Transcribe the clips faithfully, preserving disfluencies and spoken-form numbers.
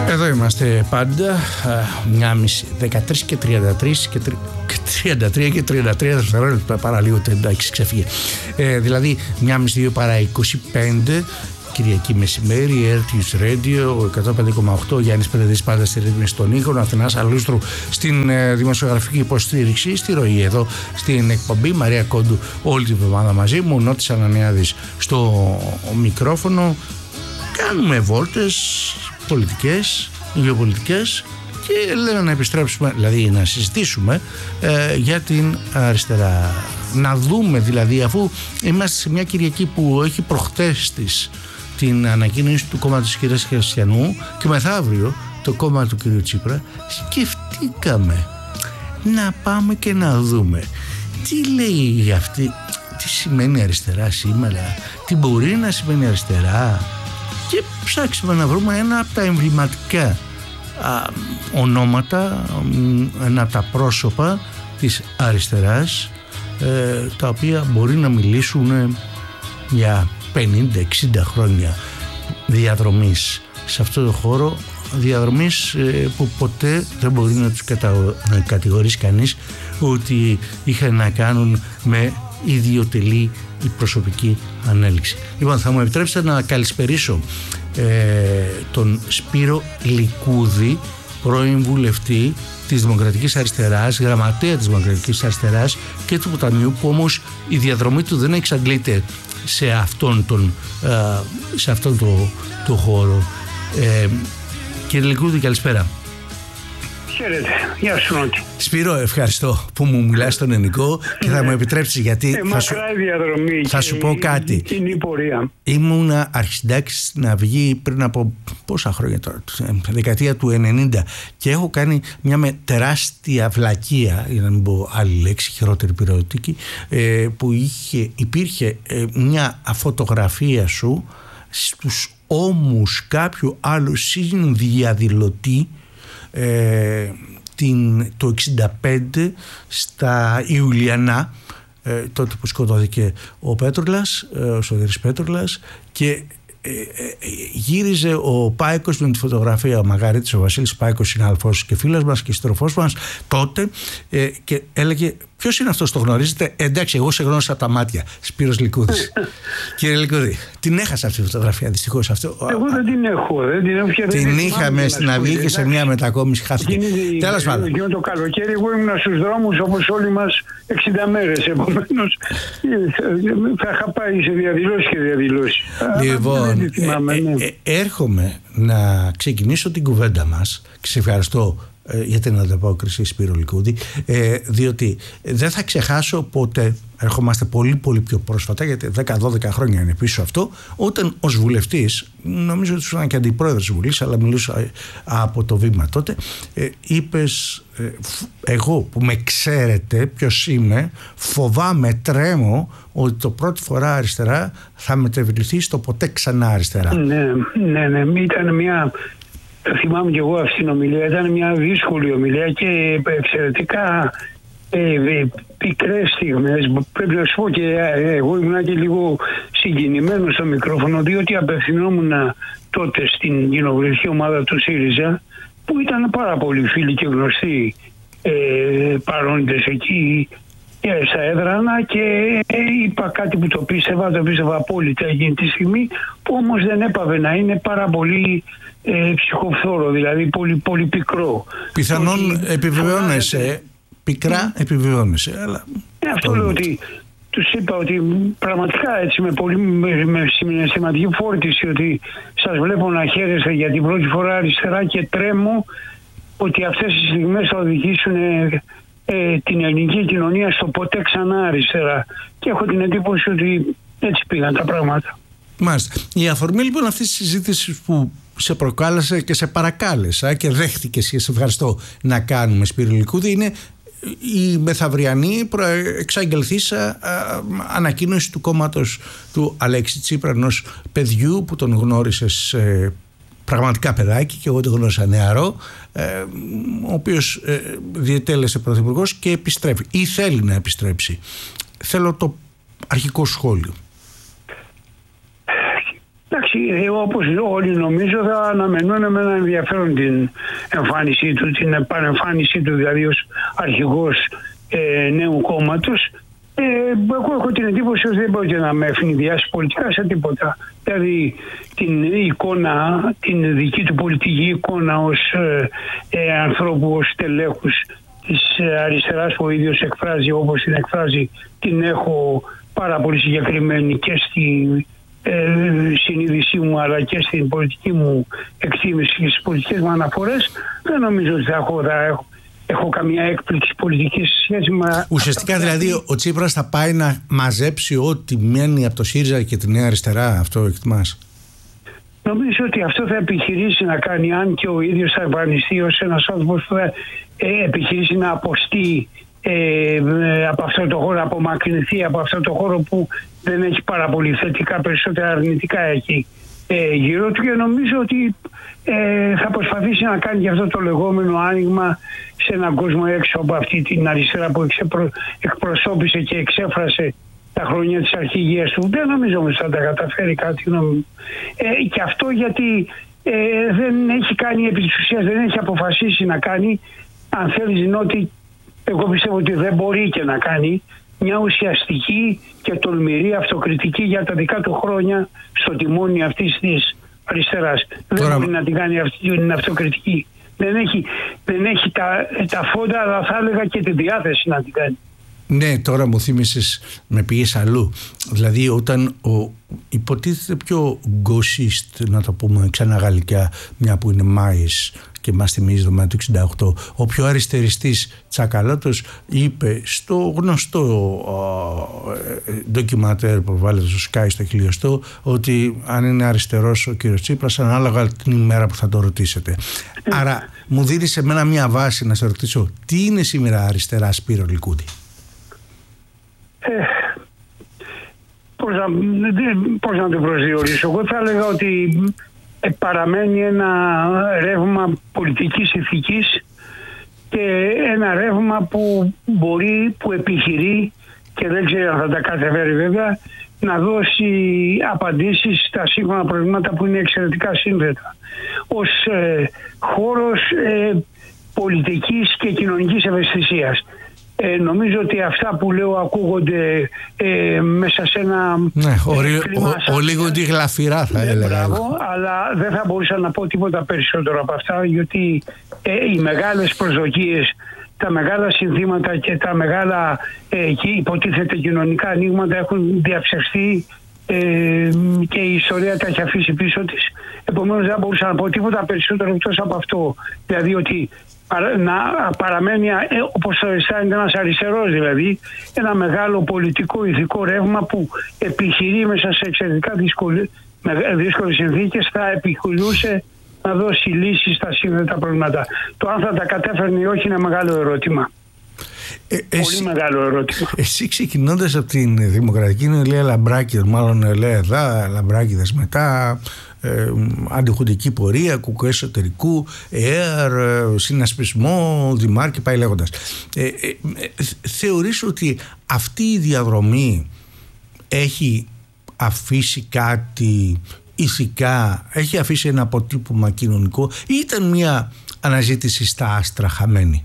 Εδώ είμαστε πάντα, μια μισή, δεκατρείς και τριάντα τρία και τριάντα τρία και τριάντα τρία δευτερόλεπτα, παραλίγο, εντάξει, ξεφύγε. Ε, δηλαδή, μια μισή δύο παρά είκοσι πέντε, Κυριακή μεσημέρι, Airtius Radio, εκατόν πέντε κόμμα οκτώ, Γιάννης Περεδής πάντα στη ρύθμιση των ήχων, Αθηνάς Αλούστρου στην ε, δημοσιογραφική υποστήριξη, στη ροή εδώ στην εκπομπή, Μαρία Κόντου όλη την εβδομάδα μαζί μου, Νότης Ανανιάδης στο μικρόφωνο. Κάνουμε βόλτες πολιτικές, γεωπολιτικές και λέω να επιστρέψουμε, δηλαδή να συζητήσουμε ε, για την αριστερά. Να δούμε δηλαδή, αφού είμαστε σε μια Κυριακή που έχει προχτές της την ανακοίνωση του κόμματος της κυρίας Χριστιανού και μεθαύριο το κόμμα του κυρίου Τσίπρα, σκεφτήκαμε να πάμε και να δούμε τι λέει αυτή, τι σημαίνει αριστερά σήμερα, τι μπορεί να σημαίνει αριστερά, και ψάξουμε να βρούμε ένα από τα εμβληματικά α, ονόματα, ένα από τα πρόσωπα της αριστεράς, ε, τα οποία μπορεί να μιλήσουν για πενήντα εξήντα χρόνια διαδρομής σε αυτό το χώρο, διαδρομής ε, που ποτέ δεν μπορεί να τους κατα... να κατηγορήσει κανείς ότι είχαν να κάνουν με ιδιωτελή η προσωπική ανέλυξη. Λοιπόν, θα μου επιτρέψετε να καλησπερίσω ε, τον Σπύρο Λικούδη, πρώην βουλευτή της Δημοκρατικής Αριστεράς, γραμματέα της Δημοκρατικής Αριστεράς και του Ποταμιού, που όμως η διαδρομή του δεν εξαντλείται σε αυτόν τον, ε, σε αυτόν το, το χώρο. Ε, κύριε Λικούδη, καλησπέρα. Χαίρετε, γεια σου Νότι. Σπύρο, ευχαριστώ που μου μιλάς στον ελληνικό και θα μου επιτρέψεις, γιατί ε, θα, σου, διαδρομή θα σου πω κάτι. Είναι η πορεία. Ήμουνα αρχισυντάξης στην Αυγή πριν από πόσα χρόνια τώρα, δεκαετία του ενενήντα, και έχω κάνει μια με τεράστια βλακεία, για να μην πω άλλη λέξη, χειρότερη πυροδοτική, ε, που είχε, υπήρχε ε, μια φωτογραφία σου στους ώμους κάποιου άλλου συνδιαδηλωτή Ε, την, το εξήντα πέντε στα Ιουλιανά, ε, τότε που σκοτώθηκε ο Πέτρολας, ε, ο Σωτήρης Πέτρολας, και ε, ε, γύριζε ο Πάικος με τη φωτογραφία, ο Μαγαρίτης, ο Βασίλης Πάικος, συνάδελφος και φίλος μας και συντροφός μας τότε, ε, και έλεγε, ποιος είναι αυτός, το γνωρίζετε? Εντάξει, εγώ σε γνώρισα από τα μάτια. Σπύρος Λικούδης. Κύριε Λικούδη, την έχασα αυτή τη φωτογραφία, δυστυχώς. Αυτό, εγώ δεν την έχω. Δεν την έχω, την δεν είχαμε στην Αυγή και σε μια μετακόμιση χάθηκε. Τέλος πάντων. Και το καλοκαίρι εγώ ήμουν στους δρόμους όπως όλοι μας εξήντα μέρες. Επομένως θα είχα πάει σε διαδηλώσεις και διαδηλώσεις. Λοιπόν, ε, ε, ε, έρχομαι να ξεκινήσω την κουβέντα μας και σε ευχαριστώ για την ανταπόκριση, Σπύρο Λικούδη, ε, διότι δεν θα ξεχάσω ποτέ, ερχόμαστε πολύ πολύ πιο πρόσφατα, γιατί δέκα δώδεκα χρόνια είναι πίσω αυτό, όταν ως βουλευτής, νομίζω ότι ήσουν και αντιπρόεδρος της Βουλής, αλλά μιλούσα από το βήμα τότε, ε, είπες, ε, εγώ που με ξέρετε ποιος είμαι, φοβάμαι, τρέμω ότι το πρώτη φορά αριστερά θα μετεβληθεί στο ποτέ ξανά αριστερά. Ναι, ναι, ναι, ήταν μια... Θυμάμαι και εγώ αυτή την ομιλία, ήταν μια δύσκολη ομιλία και εξαιρετικά ε, πικρές στιγμές. Πρέπει να σου πω, και εγώ ήμουν και λίγο συγκινημένος στο μικρόφωνο, διότι απευθυνόμουν τότε στην κοινοβουλευτική ομάδα του ΣΥΡΙΖΑ, που ήταν πάρα πολλοί φίλοι και γνωστοί ε, παρόντες εκεί και στα έδρανα, και είπα κάτι που το πίστευα, το πίστευα απόλυτα εκείνη τη στιγμή, που όμως δεν έπαβε να είναι πάρα πολύ ε, ψυχοφθόρο, δηλαδή πολύ, πολύ πικρό. Πιθανόν ότι επιβεβαιώνεσαι, πικρά mm. επιβεβαιώνεσαι, αλλά... Ε, αυτό λέω, ότι τους είπα ότι πραγματικά έτσι με πολύ με, με συναισθηματική φόρτιση, ότι σας βλέπω να χαίρεστε για την πρώτη φορά αριστερά και τρέμω ότι αυτές οι στιγμές θα οδηγήσουν ε, ε, την ελληνική κοινωνία στο ποτέ ξανά αριστερά, και έχω την εντύπωση ότι έτσι πήγαν τα πράγματα. Μάλιστα. Η αφορμή λοιπόν αυτής της συζήτησης που σε προκάλεσε και σε παρακάλεσα και δέχτηκες, και σε ευχαριστώ, να κάνουμε, Σπύρο Λικούδη, είναι η μεθαυριανή εξαγγελθήσα ανακοίνωση του κόμματος του Αλέξη Τσίπρα, ενός παιδιού που τον γνώρισες ε, πραγματικά παιδάκι, και εγώ τον γνώρισα νεαρό, ε, ο οποίος ε, διετέλεσε πρωθυπουργός και επιστρέφει ή θέλει να επιστρέψει. Θέλω το αρχικό σχόλιο. Εντάξει, όπως όλοι νομίζω θα αναμενούν με ένα ενδιαφέρον την εμφάνισή του, την επανεμφάνισή του δηλαδή ως αρχηγός ε, νέου κόμματος. Ε, εγώ έχω την εντύπωση ότι δεν μπορεί να με ευνηδιάσει πολιτικά σε τίποτα. Δηλαδή την εικόνα, την δική του πολιτική εικόνα ως ε, ε, ανθρώπου, ως τελέχους της αριστεράς που ο ίδιος εκφράζει όπως την εκφράζει, την έχω πάρα πολύ συγκεκριμένη και στη ε, συνείδησή μου αλλά και στην πολιτική μου εκτίμηση και στις πολιτικές μου αναφορές. Δεν νομίζω ότι θα έχω, θα έχω, έχω καμία έκπληξη πολιτική σχέση με... Ουσιαστικά αυτό, δηλαδή ο Τσίπρας θα πάει να μαζέψει ό,τι μένει από το ΣΥΡΙΖΑ και τη Νέα Αριστερά, αυτό εκτιμάς? Νομίζω ότι αυτό θα επιχειρήσει να κάνει, αν και ο ίδιος θα εμφανιστεί ως ένας άνθρωπος που θα ε, επιχειρήσει να αποστεί ε, από αυτό το χώρο, απομακρυνθεί από αυτό το χώρο που δεν έχει πάρα πολύ θετικά, περισσότερα αρνητικά εκεί ε, γύρω του, και νομίζω ότι ε, θα προσπαθήσει να κάνει και αυτό το λεγόμενο άνοιγμα σε έναν κόσμο έξω από αυτή την αριστερά που εξεπρο, εκπροσώπησε και εξέφρασε τα χρόνια της αρχηγίας του. Δεν νομίζω ότι θα τα καταφέρει κάτι. Ε, και αυτό γιατί ε, δεν έχει κάνει επί της ουσίας, δεν έχει αποφασίσει να κάνει, αν θέλει ότι εγώ πιστεύω ότι δεν μπορεί και να κάνει μια ουσιαστική και τολμηρή αυτοκριτική για τα δικά του χρόνια στο τιμόνι αυτής της αριστεράς. Τώρα... Δεν μπορεί να την κάνει αυτή την αυτοκριτική. Δεν έχει, δεν έχει τα, τα φόντα, αλλά θα έλεγα και τη διάθεση να την κάνει. Ναι, τώρα μου θύμισες, με πήγες αλλού. Δηλαδή όταν ο υποτίθεται πιο γκοσίστ, να το πούμε ξανά γαλλικά, μια που είναι Μάης και μας θυμίζει το του εξήντα οκτώ, ο πιο αριστεριστής Τσακαλώτος είπε στο γνωστό ε, ντοκιματέρ που βάλετε στο Sky στο χιλιοστό, ότι αν είναι αριστερός ο κύριος Τσίπρας, ανάλογα την ημέρα που θα το ρωτήσετε. Άρα μου δίνεις σε μένα μια βάση να σε ρωτήσω, τι είναι σήμερα αριστερά, Σπύρο Λικούτη? Ε, πώς, να, πώς να το προσδιορίσω? Εγώ θα έλεγα ότι ε, παραμένει ένα ρεύμα πολιτικής ηθικής και ένα ρεύμα που μπορεί, που επιχειρεί, και δεν ξέρω αν θα τα καταφέρει βέβαια, να δώσει απαντήσεις στα σύγχρονα προβλήματα που είναι εξαιρετικά σύνθετα. Ως ε, χώρος ε, πολιτικής και κοινωνικής ευαισθησίας. Ε, νομίζω ότι αυτά που λέω ακούγονται ε, μέσα σε ένα... Ναι, ο λίγο τη γλαφυρά θα έλεγα. Μπράβο, αλλά δεν θα μπορούσα να πω τίποτα περισσότερο από αυτά, γιατί ε, οι μεγάλες προσδοκίες, τα μεγάλα συνθήματα και τα μεγάλα ε, και υποτίθεται κοινωνικά ανοίγματα έχουν διαψευστεί ε, και η ιστορία τα έχει αφήσει πίσω της. Επομένως δεν μπορούσα να πω τίποτα περισσότερο εκτός από αυτό. Δηλαδή ότι να παραμένει, όπως αισθάνεται ένας αριστερός, δηλαδή ένα μεγάλο πολιτικό ηθικό ρεύμα που επιχειρεί μέσα σε εξαιρετικά δύσκολες συνθήκες, θα επιχειρούσε να δώσει λύσεις στα σύνδετα προβλήματα. Το αν θα τα κατέφερνε ή όχι είναι μεγάλο ερώτημα. Ε, Πολύ εσύ, μεγάλο ερώτημα. Εσύ ξεκινώντας από την Δημοκρατική Νεολαία Λαμπράκηδας, μάλλον Νεολαία Εδά, Λαμπράκηδας μετά, ε, αντιχουντική πορεία, κουκουέ εσωτερικού, ΕΕΡ, συνασπισμό, Δημάρ και πάει λέγοντας. Ε, ε, ε, θεωρείς ότι αυτή η διαδρομή έχει αφήσει κάτι ηθικά, έχει αφήσει ένα αποτύπωμα κοινωνικό, ή ήταν μια αναζήτηση στα άστρα χαμένη?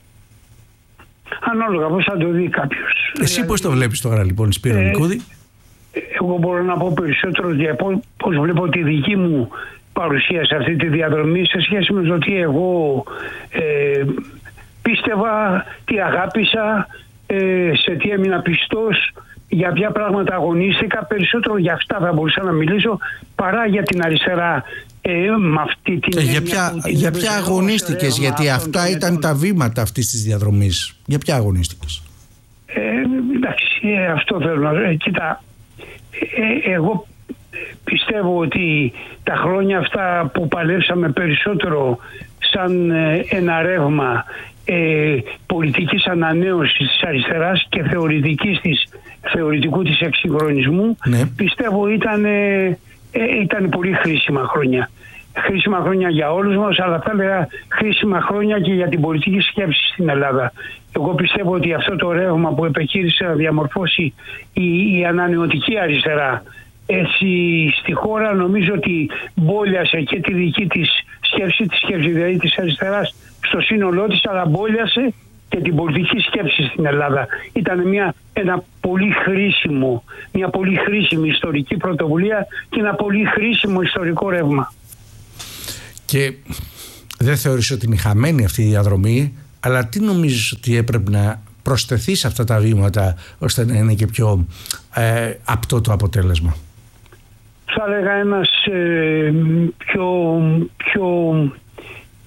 Ανάλογα πώς θα το δει κάποιος. Εσύ δηλαδή, πώς το βλέπεις τώρα λοιπόν, Σπύρο ε, Λικούδη? Εγώ μπορώ να πω περισσότερο για πώς βλέπω τη δική μου παρουσία σε αυτή τη διαδρομή σε σχέση με το ότι εγώ ε, πίστευα, τι αγάπησα, ε, σε τι έμεινα πιστός, για ποια πράγματα αγωνίστηκα. Περισσότερο για αυτά θα μπορούσα να μιλήσω παρά για την αριστερά. Ε, με αυτή την ε, για ποια, για ποια αγωνίστηκες, γιατί αυτά ήταν τα βήματα αυτής της διαδρομής. Για ποια αγωνίστηκες? Ε, εντάξει, ε, αυτό θέλω να ε, κοίτα, ε, εγώ πιστεύω ότι τα χρόνια αυτά που παλέψαμε περισσότερο σαν ε, ένα ρεύμα ε, πολιτικής ανανέωσης της αριστεράς και θεωρητικής της, θεωρητικού της εξυγχρονισμού, ναι, πιστεύω ήταν, ε, ε, ήταν πολύ χρήσιμα χρόνια. Χρήσιμα χρόνια για όλους μας, αλλά θα έλεγα χρήσιμα χρόνια και για την πολιτική σκέψη στην Ελλάδα. Εγώ πιστεύω ότι αυτό το ρεύμα που επεκείρησε να διαμορφώσει η, η ανανεωτική αριστερά έτσι στη χώρα. Νομίζω ότι μπόλιασε και τη δική της σκέψη, τη σκέψη δηλαδή της αριστεράς στο σύνολό της, αλλά μπόλιασε και την πολιτική σκέψη στην Ελλάδα. Ήταν μια, ένα πολύ χρήσιμο, μια πολύ χρήσιμη ιστορική πρωτοβουλία και ένα πολύ χρήσιμο ιστορικό ρεύμα. Και δεν θεωρείς ότι είναι χαμένη αυτή η διαδρομή, αλλά τι νομίζεις ότι έπρεπε να προσθεθεί σε αυτά τα βήματα ώστε να είναι και πιο ε, απτό το αποτέλεσμα? Θα έλεγα ένας ε, πιο, πιο